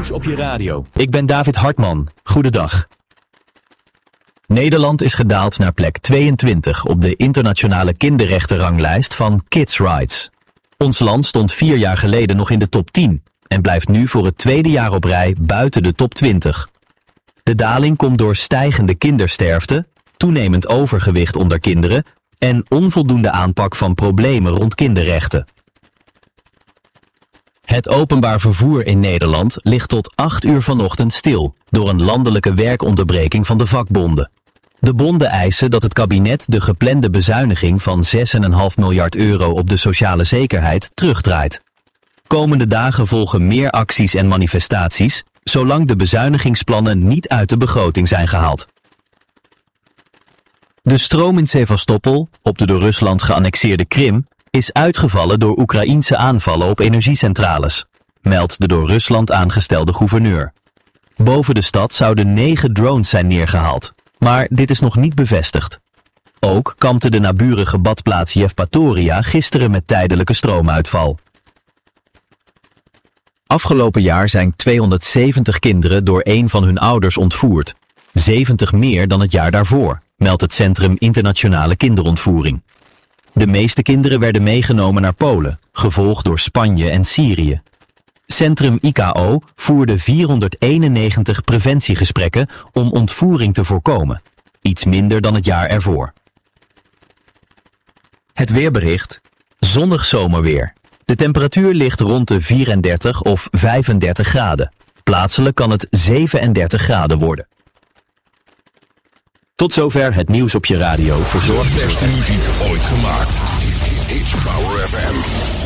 nieuws op je radio. Ik ben David Hartman. Goedendag. Nederland is gedaald naar plek 22 op de internationale kinderrechtenranglijst van Kids Rights. Ons land stond 4 jaar geleden nog in de top 10 en blijft nu voor het tweede jaar op rij buiten de top 20. De daling komt door stijgende kindersterfte, toenemend overgewicht onder kinderen en onvoldoende aanpak van problemen rond kinderrechten. Het openbaar vervoer in Nederland ligt tot 8 uur vanochtend stil door een landelijke werkonderbreking van de vakbonden. De bonden eisen dat het kabinet de geplande bezuiniging van 6,5 miljard euro op de sociale zekerheid terugdraait. Komende dagen volgen meer acties en manifestaties, zolang de bezuinigingsplannen niet uit de begroting zijn gehaald. De stroom in Sevastopol, op de door Rusland geannexeerde Krim, is uitgevallen door Oekraïense aanvallen op energiecentrales, meldt de door Rusland aangestelde gouverneur. Boven de stad zouden 9 drones zijn neergehaald, maar dit is nog niet bevestigd. Ook kampte de naburige badplaats Yevpatoria gisteren met tijdelijke stroomuitval. Afgelopen jaar zijn 270 kinderen door een van hun ouders ontvoerd. 70 meer dan het jaar daarvoor, meldt het Centrum Internationale Kinderontvoering. De meeste kinderen werden meegenomen naar Polen, gevolgd door Spanje en Syrië. Centrum IKO voerde 491 preventiegesprekken om ontvoering te voorkomen, iets minder dan het jaar ervoor. Het weerbericht: zonnig zomerweer. De temperatuur ligt rond de 34 of 35 graden. Plaatselijk kan het 37 graden worden. Tot zover het nieuws op je radio, verzorgd. De beste muziek ooit gemaakt. It's Power FM.